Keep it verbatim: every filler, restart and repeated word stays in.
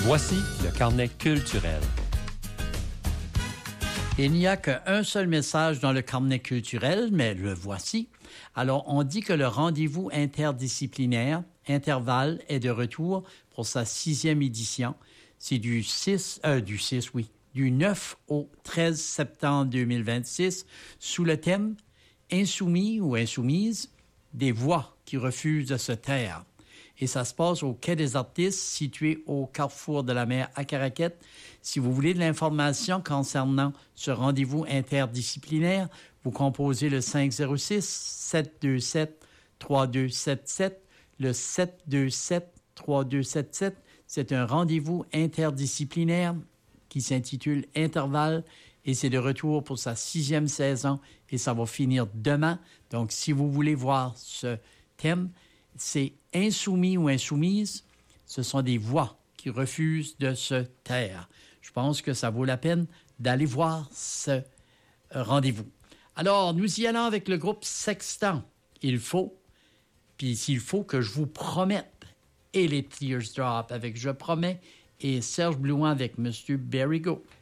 Voici le carnet culturel. Il n'y a qu'un seul message dans le carnet culturel, mais le voici. Alors, on dit que le rendez-vous interdisciplinaire, Intervalle, est de retour pour sa sixième édition. C'est du six, euh, du six, oui, du neuf au treize septembre deux mille vingt-six, sous le thème « Insoumis ou insoumises, des voix qui refusent de se taire ». Et ça se passe au Quai des Artistes, situé au carrefour de la mer à Caraquet. Si vous voulez de l'information concernant ce rendez-vous interdisciplinaire, vous composez le cinq zéro six, sept deux sept, trois deux sept sept, le sept deux sept, trois deux sept sept. C'est un rendez-vous interdisciplinaire qui s'intitule Intervalle et c'est de retour pour sa sixième saison et ça va finir demain. Donc, si vous voulez voir ce thème, c'est insoumis ou insoumises, ce sont des voix qui refusent de se taire. Je pense que ça vaut la peine d'aller voir ce rendez-vous. Alors, nous y allons avec le groupe Sextant. Il faut, puis s'il faut que je vous promette, et les Tears Drop avec Je promets, et Serge Blouin avec Monsieur Berrigo.